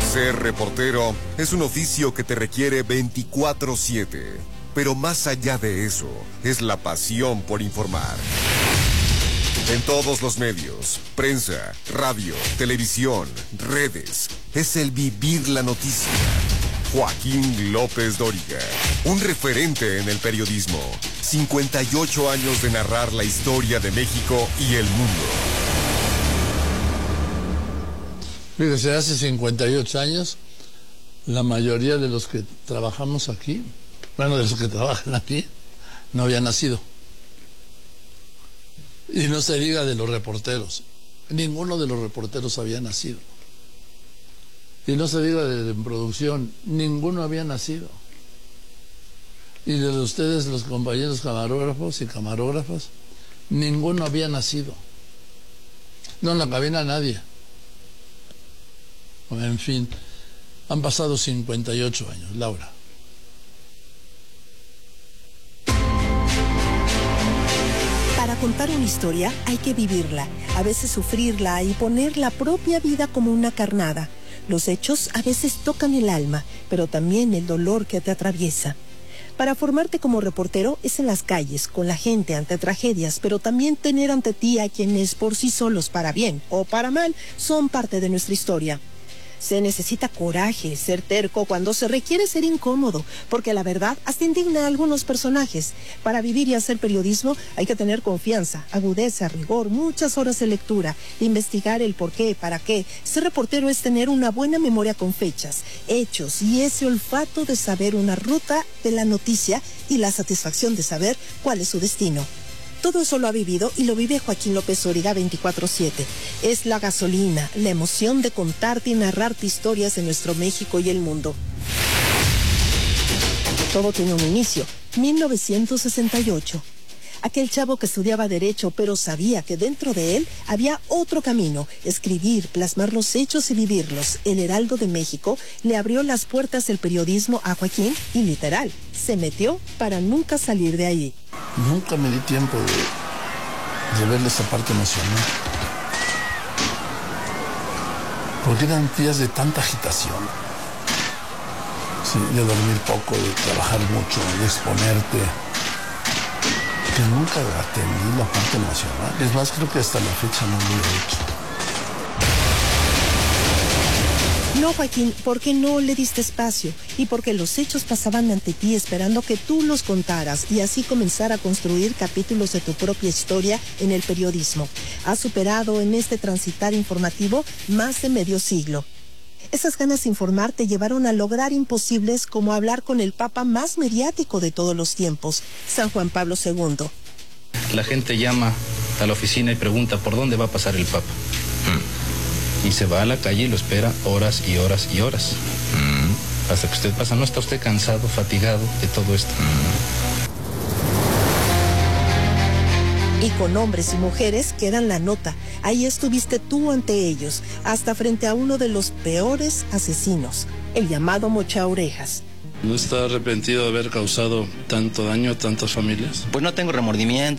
Ser reportero es un oficio que te requiere 24/7, pero más allá de eso, es la pasión por informar. En todos los medios, prensa, radio, televisión, redes, es el vivir la noticia. Joaquín López Dóriga, un referente en el periodismo. 58 años de narrar la historia de México y el mundo. Fíjese, hace 58 años, la mayoría de los que trabajamos aquí, bueno, de los que trabajan aquí, no había nacido. Y no se diga de los reporteros. Ninguno de los reporteros había nacido. Y no se diga de producción, ninguno había nacido. Y de ustedes, los compañeros camarógrafos y camarógrafas, ninguno había nacido. No en la cabina nadie. En fin, han pasado 58 años, Laura. Para contar una historia hay que vivirla, a veces sufrirla y poner la propia vida como una carnada. Los hechos a veces tocan el alma, pero también el dolor que te atraviesa. Para formarte como reportero es en las calles, con la gente, ante tragedias, pero también tener ante ti a quienes por sí solos, para bien o para mal, son parte de nuestra historia. Se necesita coraje, ser terco cuando se requiere ser incómodo, porque la verdad hasta indigna a algunos personajes. Para vivir y hacer periodismo hay que tener confianza, agudeza, rigor, muchas horas de lectura, investigar el por qué, para qué. Ser reportero es tener una buena memoria con fechas, hechos y ese olfato de saber una ruta de la noticia y la satisfacción de saber cuál es su destino. Todo eso lo ha vivido y lo vive Joaquín López Dóriga 24/7. Es la gasolina, la emoción de contarte y narrarte historias de nuestro México y el mundo. Todo tiene un inicio, 1968. Aquel chavo que estudiaba Derecho, pero sabía que dentro de él había otro camino, escribir, plasmar los hechos y vivirlos. El Heraldo de México le abrió las puertas del periodismo a Joaquín y literal, se metió para nunca salir de ahí. Nunca me di tiempo de ver esa parte emocional. Porque eran días de tanta agitación. Sí, de dormir poco, de trabajar mucho, de exponerte. Que nunca atendí la parte emocional. Es más, creo que hasta la fecha no lo he hecho. No, Joaquín, porque no le diste espacio y porque los hechos pasaban ante ti esperando que tú los contaras y así comenzar a construir capítulos de tu propia historia en el periodismo. Has superado en este transitar informativo más de medio siglo. Esas ganas de informar te llevaron a lograr imposibles como hablar con el papa más mediático de todos los tiempos, San Juan Pablo II. La gente llama a la oficina y pregunta por dónde va a pasar el papa. Y se va a la calle y lo espera horas y horas y horas. Hasta que usted pasa. ¿No está usted cansado, fatigado de todo esto? Y con hombres y mujeres que eran la nota. Ahí estuviste tú ante ellos, hasta frente a uno de los peores asesinos, el llamado Mochaorejas. ¿No está arrepentido de haber causado tanto daño a tantas familias? Pues no tengo remordimiento.